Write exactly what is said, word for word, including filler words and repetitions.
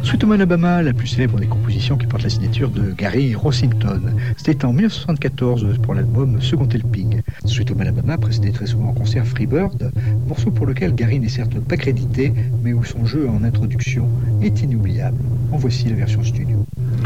Sweet Home Alabama, la plus célèbre des compositions qui porte la signature de Gary Rossington. C'était en dix-neuf cent soixante-quatorze pour l'album Second Helping. Sweet Home Alabama précédait très souvent en concert Freebird, morceau pour lequel Gary n'est certes pas crédité, mais où son jeu en introduction est inoubliable. En voici la version studio.